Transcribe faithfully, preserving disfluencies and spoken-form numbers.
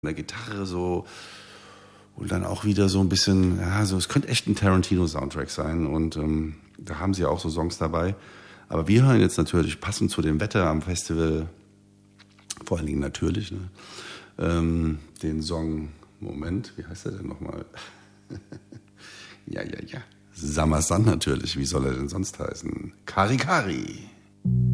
der Gitarre so und dann auch wieder so ein bisschen, ja, so es könnte echt ein Tarantino-Soundtrack sein und ähm, da haben sie auch so Songs dabei. Aber wir hören jetzt natürlich, passend zu dem Wetter am Festival, vor allen Dingen natürlich, ne, ähm, den Song, Moment, wie heißt der denn nochmal? ja, ja, ja. Summer Sun natürlich, wie soll er denn sonst heißen? Kari Kari.